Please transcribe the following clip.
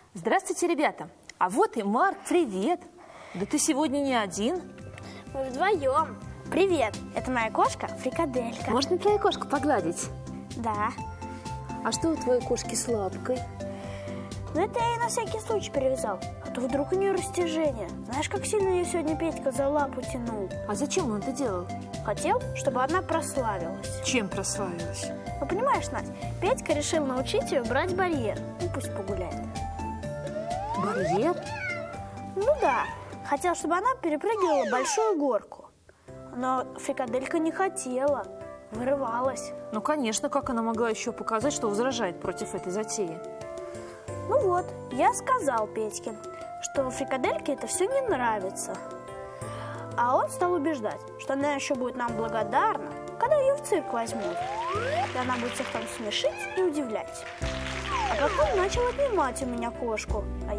Здравствуйте, ребята! А вот и Марк, привет! Да ты сегодня не один. Мы вдвоем. Привет, это моя кошка Фрикаделька. Можно твою кошку погладить? Да. А что у твоей кошки с лапкой? Ну это я ей на всякий случай перевязал. А то вдруг у нее растяжение. Знаешь, как сильно ее сегодня Петька за лапу тянул? А зачем он это делал? Хотел, чтобы она прославилась. Чем прославилась? Ну понимаешь, Надь, Петька решил научить ее брать барьер. Ну пусть погуляет. Барьер? Ну да, хотел, чтобы она перепрыгивала большую горку. Но Фрикаделька не хотела, вырывалась. Ну, конечно, как она могла еще показать, что возражает против этой затеи? Ну вот, я сказал Петьке, что Фрикадельке это все не нравится. А он стал убеждать, что она еще будет нам благодарна, когда ее в цирк возьмут. И она будет всех там смешить и удивлять. А потом начал отнимать у меня кошку, а